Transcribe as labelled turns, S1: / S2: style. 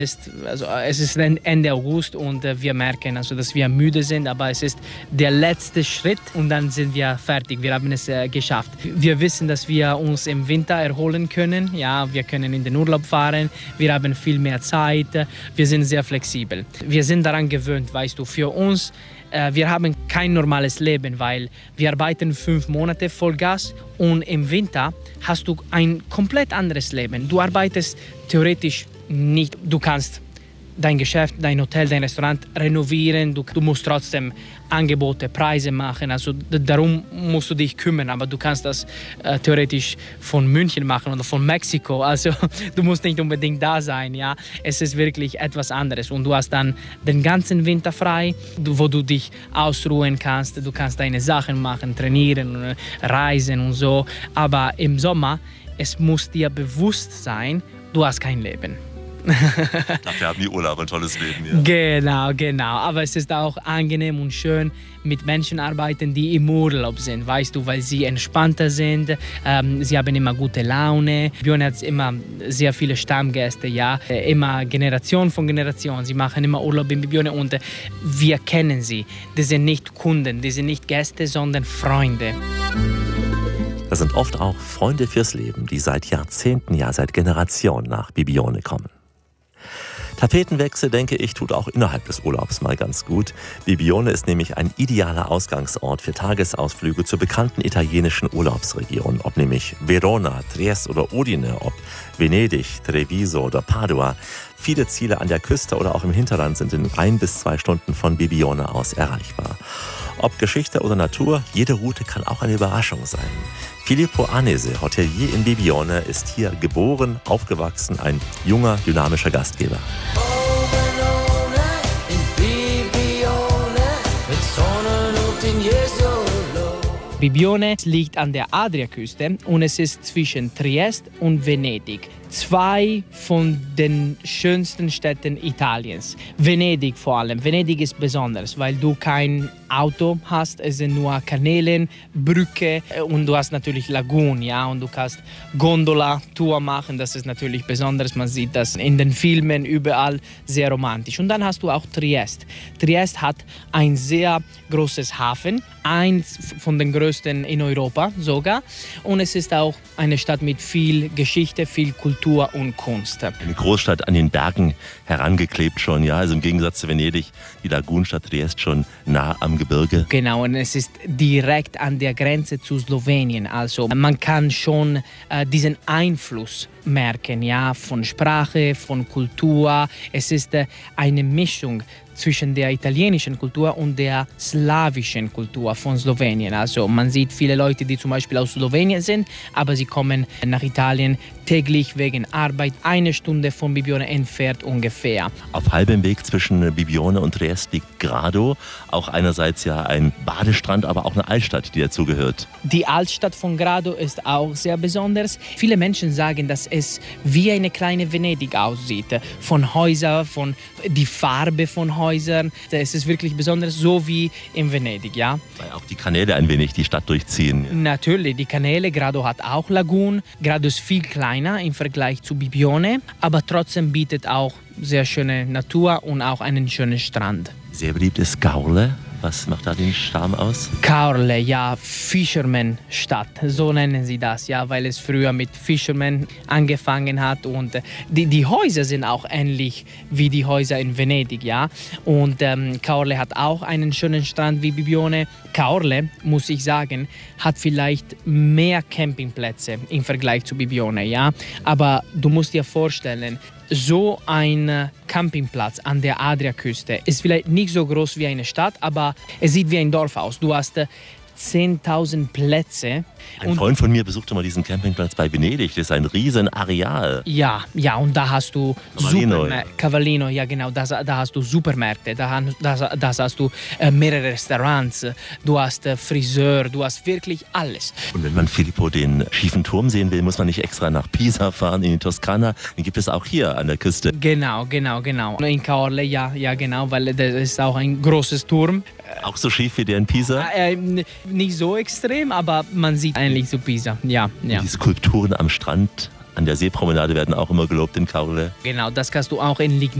S1: Es ist Ende August und wir merken, dass wir müde sind, aber es ist der letzte Schritt und dann sind wir fertig. Wir haben es geschafft. Wir wissen, dass wir uns im Winter erholen können. Ja, wir können in den Urlaub fahren. Wir haben viel mehr Zeit. Wir sind sehr flexibel. Wir sind daran gewöhnt, weißt du, für uns. Wir haben kein normales Leben, weil wir arbeiten 5 Monate Vollgas und im Winter hast du ein komplett anderes Leben. Du arbeitest theoretisch nicht. Du kannst dein Geschäft, dein Hotel, dein Restaurant renovieren. Du musst trotzdem Angebote, Preise machen. Also darum musst du dich kümmern. Aber du kannst das theoretisch von München machen oder von Mexiko. Also du musst nicht unbedingt da sein. Ja? Es ist wirklich etwas anderes. Und du hast dann den ganzen Winter frei, wo du dich ausruhen kannst. Du kannst deine Sachen machen, trainieren, reisen und so. Aber im Sommer, es muss dir bewusst sein, du hast kein Leben.
S2: Dafür haben die Urlauber ein tolles Leben. Ja.
S1: Genau. Aber es ist auch angenehm und schön, mit Menschen arbeiten, die im Urlaub sind, weißt du, weil sie entspannter sind, sie haben immer gute Laune. Bibione hat immer sehr viele Stammgäste, ja, immer Generation von Generation. Sie machen immer Urlaub in Bibione und wir kennen sie. Die sind nicht Kunden, die sind nicht Gäste, sondern Freunde.
S2: Das sind oft auch Freunde fürs Leben, die seit Jahrzehnten, ja seit Generationen nach Bibione kommen. Tapetenwechsel, denke ich, tut auch innerhalb des Urlaubs mal ganz gut. Bibione ist nämlich ein idealer Ausgangsort für Tagesausflüge zur bekannten italienischen Urlaubsregion. Ob nämlich Verona, Trieste oder Udine, ob Venedig, Treviso oder Padua. Viele Ziele an der Küste oder auch im Hinterland sind in 1 bis 2 Stunden von Bibione aus erreichbar. Ob Geschichte oder Natur, jede Route kann auch eine Überraschung sein. Filippo Anese, Hotelier in Bibione, ist hier geboren, aufgewachsen, ein junger, dynamischer Gastgeber.
S1: Bibione liegt an der Adriaküste und es ist zwischen Trieste und Venedig. 2 von den schönsten Städten Italiens. Venedig vor allem. Venedig ist besonders, weil du kein Auto hast. Es sind nur Kanäle, Brücke und du hast natürlich Lagunen, ja, und du kannst Gondola-Tour machen. Das ist natürlich besonders. Man sieht das in den Filmen überall, sehr romantisch. Und dann hast du auch Trieste. Trieste hat ein sehr großes Hafen, eins von den größten in Europa sogar. Und es ist auch eine Stadt mit viel Geschichte, viel Kultur und Kunst.
S2: Eine Großstadt an den Bergen herangeklebt schon, ja, also im Gegensatz zu Venedig, die Lagunenstadt Trieste schon nah am Gebirge.
S1: Genau, und es ist direkt an der Grenze zu Slowenien, also man kann schon diesen Einfluss merken, ja, von Sprache, von Kultur. Es ist eine Mischung zwischen der italienischen Kultur und der slawischen Kultur von Slowenien. Also man sieht viele Leute, die zum Beispiel aus Slowenien sind, aber sie kommen nach Italien täglich wegen Arbeit, 1 Stunde von Bibione entfernt ungefähr.
S2: Auf halbem Weg zwischen Bibione und Trieste liegt Grado, auch einerseits ja ein Badestrand, aber auch eine Altstadt, die dazugehört.
S1: Die Altstadt von Grado ist auch sehr besonders. Viele Menschen sagen, dass es wie eine kleine Venedig aussieht. Von Häusern, von die Farbe von Häusern. Es ist wirklich besonders, so wie in Venedig, ja.
S2: Weil auch die Kanäle ein wenig die Stadt durchziehen.
S1: Natürlich, die Kanäle. Grado hat auch Lagunen. Grado ist viel kleiner im Vergleich zu Bibione, aber trotzdem bietet auch sehr schöne Natur und auch einen schönen Strand.
S2: Sehr beliebt ist Caorle. Was macht da den Charme aus?
S1: Caorle, ja, Fisherman-Stadt, so nennen sie das, ja, weil es früher mit Fishermen angefangen hat und die Häuser sind auch ähnlich wie die Häuser in Venedig, ja, und Caorle hat auch einen schönen Strand wie Bibione. Caorle, muss ich sagen, hat vielleicht mehr Campingplätze im Vergleich zu Bibione, ja, aber du musst dir vorstellen, so ein Campingplatz an der Adriaküste ist vielleicht nicht so groß wie eine Stadt, aber es sieht wie ein Dorf aus. Du hast 10.000 Plätze.
S2: Ein Freund von mir besuchte mal diesen Campingplatz bei Venedig. Das ist ein riesen Areal.
S1: Ja, und da hast du Cavallino, ja genau, da hast du Supermärkte, da hast du mehrere Restaurants, du hast Friseur, du hast wirklich alles.
S2: Und wenn man Filippo den schiefen Turm sehen will, muss man nicht extra nach Pisa fahren, in die Toskana. Den gibt es auch hier an der Küste.
S1: Genau. In Caorle, ja genau, weil das ist auch ein großes Turm.
S2: Auch so schief wie der in Pisa?
S1: Nicht so extrem, aber man sieht eigentlich so Pisa, ja.
S2: Die Skulpturen am Strand an der Seepromenade werden auch immer gelobt in Caorle.
S1: Genau, das kannst du auch in